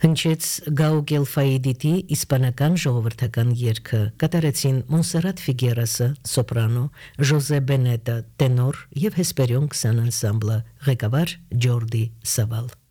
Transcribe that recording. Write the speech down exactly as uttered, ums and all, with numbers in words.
Հնչեց Գաու Գելֆայիդիտի իսպանական ժողովրդական երգը, կատարեցին Մոնսերատ Ֆիգերասը, սոպրանո, Ժոզե Բենետը, տենոր և Հեսպերիոն քսան անսամբլը, ղեկավար Ջորդի Սավալ։